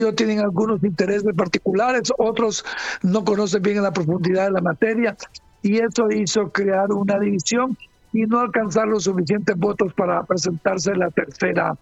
tienen algunos intereses particulares, otros no conocen bien la profundidad de la materia, y eso hizo crear una división y no alcanzar los suficientes votos para presentarse la tercera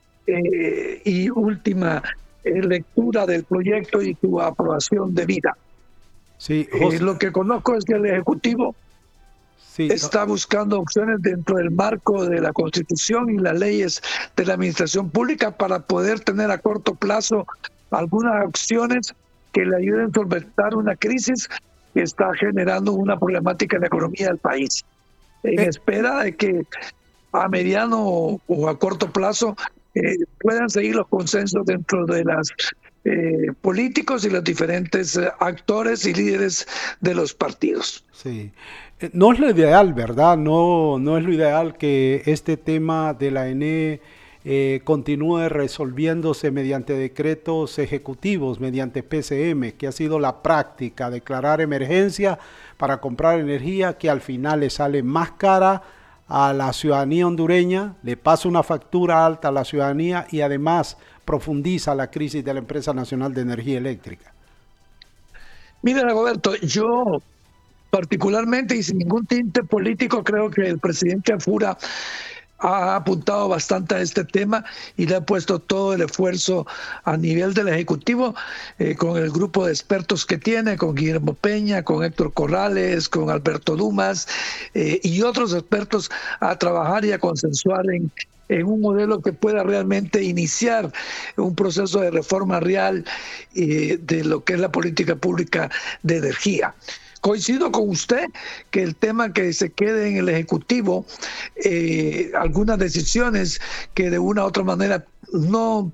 y última lectura del proyecto y su aprobación debida. Sí, José, Lo que conozco es que el Ejecutivo sí, está buscando opciones dentro del marco de la Constitución y las leyes de la administración pública para poder tener a corto plazo algunas acciones que le ayuden a solventar una crisis que está generando una problemática en la economía del país, en eh, espera de que a mediano o a corto plazo puedan seguir los consensos dentro de las políticos y los diferentes actores y líderes de los partidos. sí. No es lo ideal, ¿verdad? No, no es lo ideal que este tema de la ENE continúe resolviéndose mediante decretos ejecutivos, mediante PCM, que ha sido la práctica, declarar emergencia para comprar energía que al final le sale más cara a la ciudadanía hondureña, le pasa una factura alta a la ciudadanía y además profundiza la crisis de la empresa nacional de energía eléctrica. Mira, Roberto, yo particularmente y sin ningún tinte político creo que el presidente Afura ha apuntado bastante a este tema y le ha puesto todo el esfuerzo a nivel del Ejecutivo, con el grupo de expertos que tiene, con Guillermo Peña, con Héctor Corrales, con Alberto Dumas y otros expertos a trabajar y a consensuar en un modelo que pueda realmente iniciar un proceso de reforma real de lo que es la política pública de energía. Coincido con usted que el tema que se quede en el Ejecutivo, algunas decisiones que de una u otra manera no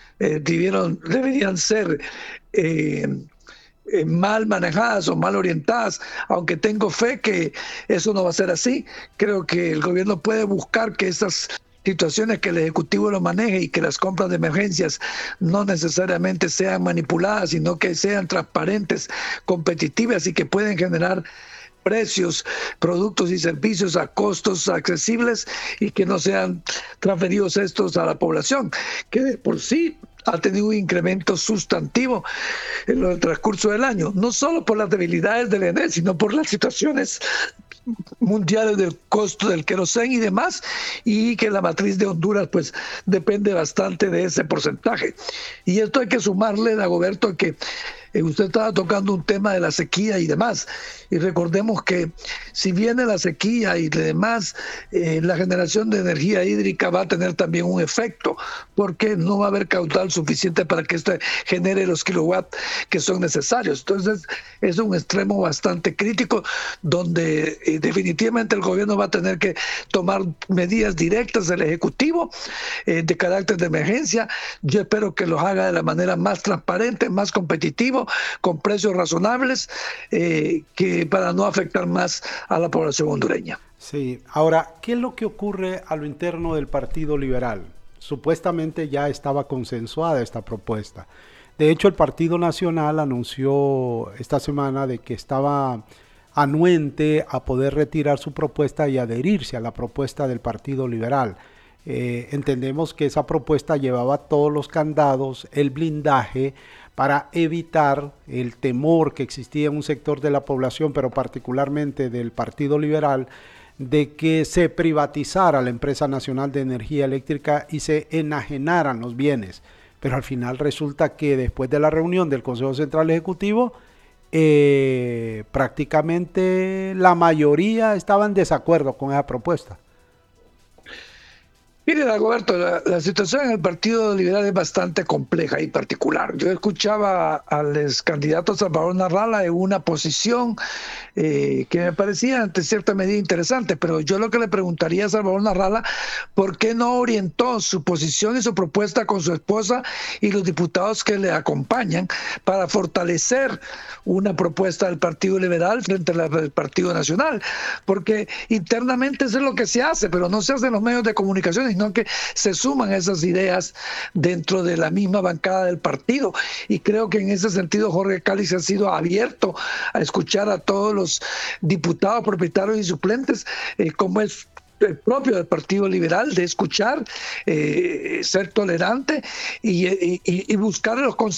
deberían ser mal manejadas o mal orientadas, aunque tengo fe que eso no va a ser así. Creo que el gobierno puede buscar que esas situaciones que el Ejecutivo lo maneje y que las compras de emergencias no necesariamente sean manipuladas, sino que sean transparentes, competitivas y que pueden generar precios, productos y servicios a costos accesibles y que no sean transferidos estos a la población, que de por sí ha tenido un incremento sustantivo en el transcurso del año, no solo por las debilidades del ENE, sino por las situaciones mundiales del costo del querosén y demás, y que la matriz de Honduras pues depende bastante de ese porcentaje. Y esto hay que sumarle, Dagoberto, que usted estaba tocando un tema de la sequía y demás, y recordemos que si viene la sequía y demás, la generación de energía hídrica va a tener también un efecto, porque no va a haber caudal suficiente para que esto genere los kilowatts que son necesarios. Entonces es un extremo bastante crítico donde definitivamente el gobierno va a tener que tomar medidas directas del Ejecutivo de carácter de emergencia. Yo espero que lo haga de la manera más transparente, más competitiva, con precios razonables, que para no afectar más a la población hondureña. Sí, ahora, ¿qué es lo que ocurre a lo interno del Partido Liberal? Supuestamente ya estaba consensuada esta propuesta. De hecho, el Partido Nacional anunció esta semana de que estaba anuente a poder retirar su propuesta y adherirse a la propuesta del Partido Liberal. Entendemos que esa propuesta llevaba todos los candados, el blindaje para evitar el temor que existía en un sector de la población, pero particularmente del Partido Liberal, de que se privatizara la empresa nacional de energía eléctrica y se enajenaran los bienes. Pero al final resulta que después de la reunión del Consejo Central Ejecutivo, prácticamente la mayoría estaba en desacuerdo con esa propuesta. Mire, Dagoberto, la situación en el Partido Liberal es bastante compleja y particular. Yo escuchaba al ex candidato Salvador Narrala en una posición que me parecía ante cierta medida interesante, pero yo lo que le preguntaría a Salvador Narrala, ¿por qué no orientó su posición y su propuesta con su esposa y los diputados que le acompañan para fortalecer una propuesta del Partido Liberal frente a la del Partido Nacional? Porque internamente eso es lo que se hace, pero no se hace en los medios de comunicación, sino que se suman esas ideas dentro de la misma bancada del partido. Y creo que en ese sentido Jorge Cáliz ha sido abierto a escuchar a todos los diputados, propietarios y suplentes, como es el propio del Partido Liberal, de escuchar, ser tolerante y buscar los consensos